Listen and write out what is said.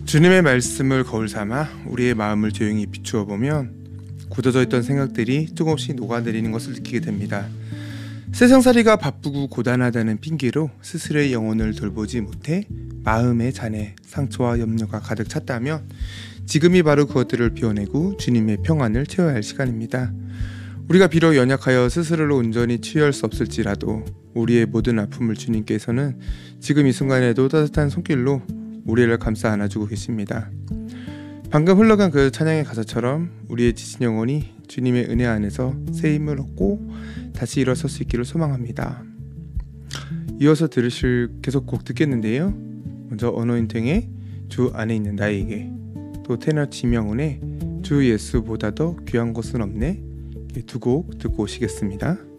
주님의 말씀을 거울 삼아 우리의 마음을 조용히 비추어 보면 굳어져 있던 생각들이 조금씩 녹아내리는 것을 느끼게 됩니다. 세상살이가 바쁘고 고단하다는 핑계로 스스로의 영혼을 돌보지 못해 마음의 잔에 상처와 염려가 가득 찼다면 지금이 바로 그것들을 비워내고 주님의 평안을 채워야 할 시간입니다. 우리가 비록 연약하여 스스로를 온전히 치유할 수 없을지라도 우리의 모든 아픔을 주님께서는 지금 이 순간에도 따뜻한 손길로 우리를 감싸 안아주고 계십니다. 방금 흘러간 그 찬양의 가사처럼 우리의 지친 영혼이 주님의 은혜 안에서 새 힘을 얻고 다시 일어설 수 있기를 소망합니다. 이어서 들으실 계속 곡 듣겠는데요. 먼저 어노인팅의 주 안에 있는 나에게, 또 테너 지명훈의 주 예수보다 더 귀한 것은 없네, 두 곡 듣고 오시겠습니다.